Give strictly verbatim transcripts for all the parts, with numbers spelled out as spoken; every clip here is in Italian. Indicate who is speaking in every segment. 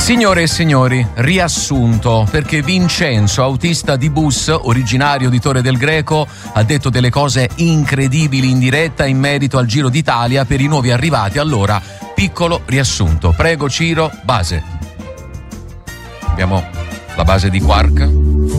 Speaker 1: Signore e signori, riassunto, perché Vincenzo, autista di bus, originario di Torre del Greco, ha detto delle cose incredibili in diretta in merito al Giro d'Italia per i nuovi arrivati. Allora, piccolo riassunto. Prego Ciro, base. Abbiamo la base di Quark.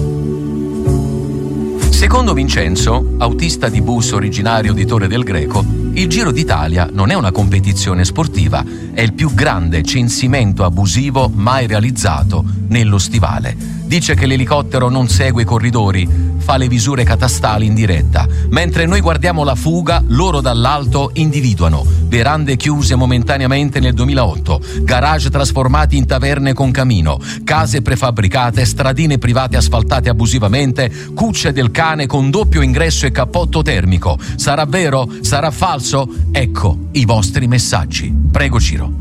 Speaker 1: Secondo Vincenzo, autista di bus originario di Torre del Greco, il Giro d'Italia non è una competizione sportiva, è il più grande censimento abusivo mai realizzato nello stivale. Dice che l'elicottero non segue i corridori, fa le visure catastali in diretta. Mentre noi guardiamo la fuga, loro dall'alto individuano verande chiuse momentaneamente nel duemilaotto, garage trasformati in taverne con camino, case prefabbricate, stradine private asfaltate abusivamente, cucce del cane con doppio ingresso e cappotto termico. Sarà vero? Sarà falso? Ecco i vostri messaggi. Prego Ciro.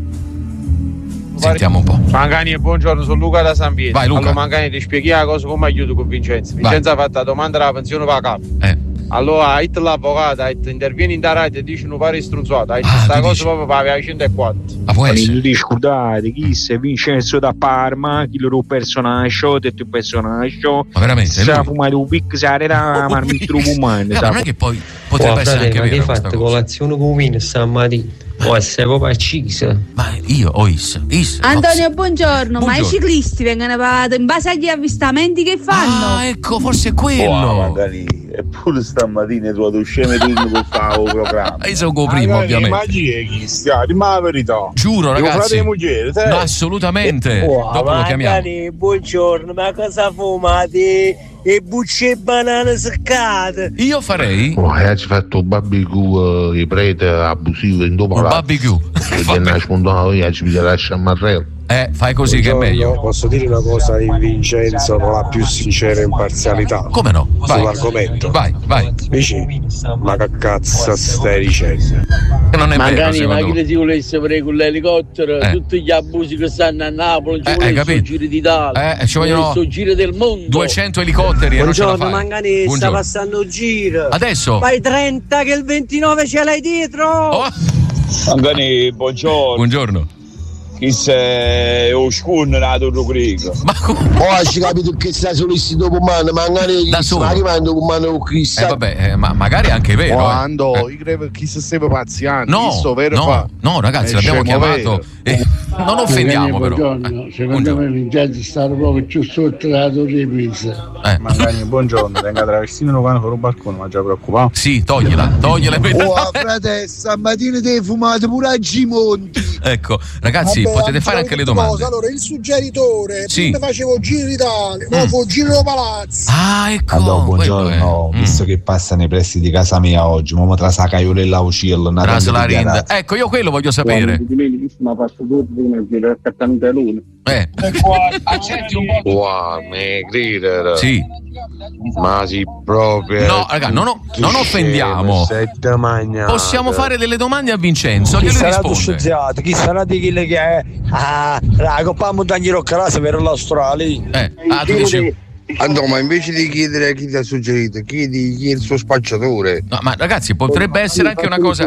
Speaker 1: Sentiamo un po'.
Speaker 2: Mangani, buongiorno, sono Luca da San Pietro.
Speaker 1: Vai Luca.
Speaker 2: Allora Mangani, ti spieghi la cosa come aiuto con Vincenzo. Vincenzo Vai. ha fatto la domanda della pensione per capo.
Speaker 1: Eh.
Speaker 2: Allora ha detto l'avvocato, ha detto intervieni in da radio e dice un pare stronzato. Ha detto questa ah, cosa dici... proprio per la centoquattro.
Speaker 1: Ma può essere?
Speaker 3: Ti scusate, chi sei Vincenzo da Parma, chi loro personaggio, detto il personaggio.
Speaker 1: Ma veramente?
Speaker 3: Si è fumato un piccare da marmitro umano.
Speaker 1: Non è che poi potrebbe oh, essere frate, anche vero.
Speaker 4: Ma che hai fatto colazione con vino stamattina? Può essere proprio accisa.
Speaker 1: Ma io ho is, is
Speaker 5: Antonio,
Speaker 1: no,
Speaker 5: buongiorno. buongiorno. Ma i ciclisti vengono pagati in base agli avvistamenti che fanno?
Speaker 1: Ah, ecco, forse è quello.
Speaker 6: Oh, magari, eppure stamattina tu ad sceme turno per fare il programma.
Speaker 1: Io sono primo, ovviamente.
Speaker 6: Ma chi è chi sta? Dimmi la verità.
Speaker 1: Giuro, ragazzi.
Speaker 6: Moglie,
Speaker 1: no, assolutamente.
Speaker 7: Oh,
Speaker 1: Dopo lo chiamiamo.
Speaker 7: Magari, buongiorno, ma cosa fumate? E bucce e banane seccate.
Speaker 1: Io farei.
Speaker 6: Oh, hai fatto un barbecue, i preti abusivi in dopo.
Speaker 1: Un barbecue.
Speaker 6: E te ne hai spuntato io, ci vi lascia a Marrello.
Speaker 1: Eh, fai così
Speaker 8: Buongiorno,
Speaker 1: che è meglio.
Speaker 8: Posso dire una cosa di Vincenzo con la più sincera imparzialità?
Speaker 1: Come no? Vai.
Speaker 8: Sull'argomento.
Speaker 1: Vai, vai.
Speaker 8: Dici, ma che cazzo stai dicendo?
Speaker 1: Non è
Speaker 7: Magari,
Speaker 1: vero,
Speaker 7: ma
Speaker 1: secondo
Speaker 7: chi ti volesse fare con l'elicottero?
Speaker 1: Eh.
Speaker 7: Tutti gli abusi che stanno a Napoli, ci
Speaker 1: Eh,
Speaker 7: vuole
Speaker 1: hai
Speaker 7: il Giro d'Italia.
Speaker 1: Eh, ci vogliono
Speaker 7: il Giro del mondo.
Speaker 1: duecento elicotteri e non ce la
Speaker 7: Buongiorno,
Speaker 1: fai.
Speaker 7: Mangani, sta
Speaker 1: Buongiorno.
Speaker 7: passando il giro.
Speaker 1: Adesso?
Speaker 7: Fai trenta che il ventinove ce l'hai dietro.
Speaker 1: Oh.
Speaker 6: Mangani, buongiorno.
Speaker 1: Buongiorno.
Speaker 6: Chi sei oscuro nella Torre Greco?
Speaker 1: Ma come?
Speaker 9: Oh, hai capito che stai solisti dopo mano, magari
Speaker 1: da solo.
Speaker 9: Ma arrivando con mano con Cristo.
Speaker 1: Eh vabbè, eh, ma magari è anche vero.
Speaker 6: Quando
Speaker 1: eh.
Speaker 6: io credo che si stia pazziando.
Speaker 1: No,
Speaker 6: Visto, vero
Speaker 1: no,
Speaker 6: fa?
Speaker 1: no, ragazzi,
Speaker 6: È
Speaker 1: l'abbiamo
Speaker 6: scemo
Speaker 1: chiamato. Eh, non offendiamo, però.
Speaker 10: Buongiorno,
Speaker 1: Eh,
Speaker 10: secondo
Speaker 1: buongiorno.
Speaker 10: me Vincenzo sta proprio giù sotto la torre pizza.
Speaker 1: Eh.
Speaker 6: Magari, buongiorno, venga travestito un cane per un balcone, ma già preoccupato.
Speaker 1: Sì, togliela, togliela.
Speaker 9: Oh, frate, stamattina ti hai fumato pure a Gimonti.
Speaker 1: Ecco, ragazzi,
Speaker 9: Vabbè,
Speaker 1: potete fare anche le domande.
Speaker 9: Cosa. Allora, il suggeritore,
Speaker 1: Sì.
Speaker 9: prima facevo Giro d'Italia,
Speaker 1: Mm.
Speaker 9: poi fu Giro Palazzo.
Speaker 1: Ah, ecco.
Speaker 11: Allora, buongiorno,
Speaker 1: quello è.
Speaker 11: visto
Speaker 1: Mm.
Speaker 11: che passa nei pressi di casa mia oggi, mo tra sa Cagliolella Uccello,
Speaker 1: Traslarinde. Ecco, io quello voglio sapere.
Speaker 2: Ma faccio tutto come il cattamente l'uno.
Speaker 1: Eh.
Speaker 2: Accetti un po'.
Speaker 6: Wow, me credere.
Speaker 1: Sì.
Speaker 6: Ma sì, proprio.
Speaker 1: No, raga, non, ho- non offendiamo.
Speaker 6: Sette magnate.
Speaker 1: Possiamo fare delle domande a Vincenzo che
Speaker 7: Chi
Speaker 1: lui
Speaker 7: sarà
Speaker 1: risponde.
Speaker 7: scienziato? Chi sarà di chi che è? Ah, la Coppa Montagna Roccalasa per l'Australia.
Speaker 1: Eh, ah, tu dici.
Speaker 6: Andò, ma invece di chiedere a chi ti ha suggerito, chiedi chi è il suo spacciatore.
Speaker 1: No, ma ragazzi, potrebbe essere anche una cosa.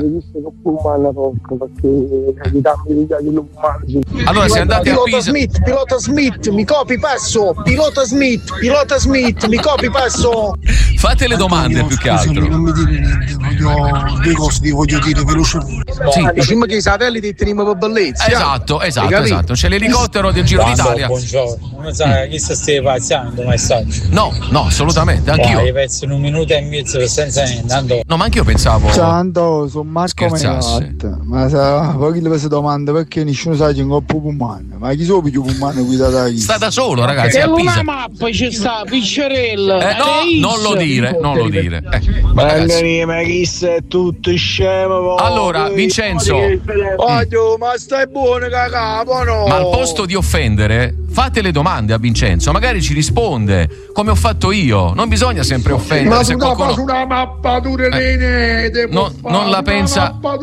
Speaker 1: Allora, se andate a
Speaker 9: Pilota
Speaker 1: Pisa.
Speaker 9: Smith, pilota Smith, mi copi passo. Pilota Smith, pilota Smith, mi copi passo.
Speaker 1: Fate le domande più che altro.
Speaker 9: Non mi dire niente, voglio due cose ti voglio dire velocemente.
Speaker 1: Sì.
Speaker 9: Diciamo che i satelliti teniamo per bellezza.
Speaker 1: Esatto, esatto,
Speaker 9: Hai capito?
Speaker 1: esatto. C'è l'elicottero del Giro d'Italia.
Speaker 7: Buongiorno, non sai chi si stai passando, messaggio.
Speaker 1: No, no, assolutamente, anch'io.
Speaker 7: Hai perso in un minuto e mezzo senza niente.
Speaker 1: No, ma anch'io pensavo.
Speaker 10: Ciao, sono Marco
Speaker 1: Scherzasse.
Speaker 10: Menatta. Ma sa, poi chi le si domanda perché nessuno sa che un coppo pumano. Ma chi so più pumano guida da chi?
Speaker 1: Sta da solo, ragazzi,
Speaker 7: E
Speaker 1: a Pisa.
Speaker 7: una mappa ci sta, Piccerella.
Speaker 1: Eh, no, non lo dire, non lo dire. Eh, ma ragazzi.
Speaker 2: Ma chi sei tutto scemo?
Speaker 1: Allora, Vincenzo,
Speaker 9: Oddio, ma stai buono capo, no?
Speaker 1: ma al posto di offendere, fate le domande a Vincenzo, magari ci risponde, come ho fatto io. Non bisogna sempre offendere
Speaker 9: Ma
Speaker 1: se
Speaker 9: tu la
Speaker 1: qualcuno
Speaker 9: fai una mappatura
Speaker 1: Eh,
Speaker 9: nene,
Speaker 1: non, non la pensa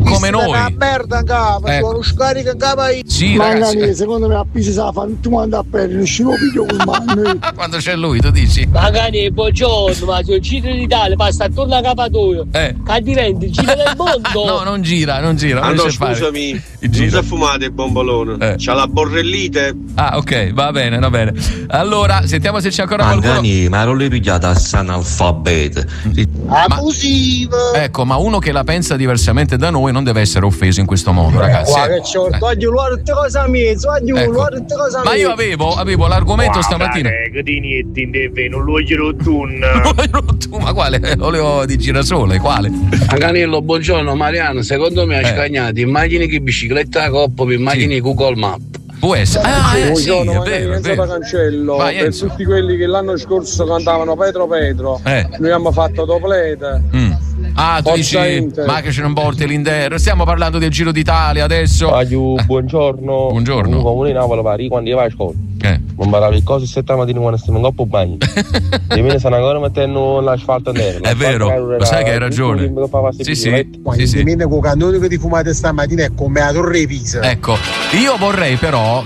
Speaker 1: come noi.
Speaker 9: La merda in capo,
Speaker 1: Ecco.
Speaker 9: sono scarica in capo io.
Speaker 1: Sì,
Speaker 9: Ma
Speaker 1: ragazzi.
Speaker 9: Ngani, secondo me a Pisa sa fanno tu manda a perdere, nessuno piglio con mano.
Speaker 1: Quando c'è lui, tu dici?
Speaker 7: Magari buongiorno, ma se il giro d'Italia passa attorno a Capatoio,
Speaker 1: Eh.
Speaker 7: che diventa il giro del mondo.
Speaker 1: No, non gira, non gira. Non
Speaker 12: Allora,
Speaker 1: riesce a fare
Speaker 12: scusami,
Speaker 1: il
Speaker 12: non
Speaker 1: giro.
Speaker 12: si è fumato il bombolone.
Speaker 1: Eh.
Speaker 12: C'ha la borrellite.
Speaker 1: Ah, ok, va bene, va bene. Allora, sentiamo se c'è ancora qualcuno.
Speaker 13: Magari, ma non l'hai pigliata a analfabete.
Speaker 9: Abusivo.
Speaker 1: Ecco, ma uno che la pensa diversamente da noi non deve essere offeso in questo modo, ragazzi.
Speaker 9: Guarda
Speaker 1: eh.
Speaker 9: che c'ho, voglio luare tutte cose a me, voglio
Speaker 1: Ecco.
Speaker 9: luare tutte cose a me.
Speaker 1: Ma io avevo, avevo l'argomento stamattina.
Speaker 8: Che ti niente in deve, non lo voglio tu.
Speaker 1: Tu, ma quale? L'olio di girasole, quale?
Speaker 14: Anganello, buongiorno Mariano, secondo me ha
Speaker 1: Eh.
Speaker 14: scagnato immagini che bicicletta a coppa per immagini
Speaker 1: Sì.
Speaker 14: Google Map.
Speaker 1: Può essere. Ah, eh, sì,
Speaker 9: Buongiorno,
Speaker 1: è
Speaker 9: magari
Speaker 1: vero, è
Speaker 9: Enzo
Speaker 1: vero.
Speaker 9: da Cancello.
Speaker 1: Vai,
Speaker 9: Per
Speaker 1: Enzo.
Speaker 9: tutti quelli che l'anno scorso cantavano Pedro Pedro,
Speaker 1: Eh.
Speaker 9: noi abbiamo fatto doplete.
Speaker 1: Mm. Ah, tu
Speaker 9: Forza
Speaker 1: dici,
Speaker 9: Inter.
Speaker 1: ma che ce non porti l'Inter? Stiamo parlando del Giro d'Italia adesso.
Speaker 15: Aiu, buongiorno.
Speaker 1: Buongiorno.
Speaker 15: Un comune di Napoli, pari, quando io vai a scuola.
Speaker 1: Eh.
Speaker 15: Non parlavi cose sette mattina quando stiamo in coppa bagno. E me ne stanno ancora mettendo l'asfalto nero.
Speaker 1: È vero, lo sai che hai ragione. Sì, sì,
Speaker 9: Quando
Speaker 1: sì,
Speaker 9: ti
Speaker 1: sì.
Speaker 9: mette con cannone che ti fumate stamattina è come la torre Pisa.
Speaker 1: Ecco, io vorrei però